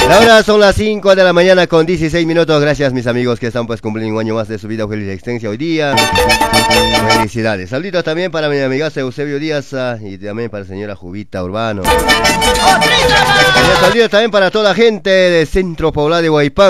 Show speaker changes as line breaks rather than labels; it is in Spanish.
Ahora son las 5 de la mañana con 16 minutos. Gracias mis amigos que están pues cumpliendo un año más de su vida feliz existencia hoy día. Felicidades. Saluditos también para mi amigazo Eusebio Díaz y también para la señora Jubita Urbano. Saluditos también para toda la gente del centro poblado de Huaypán.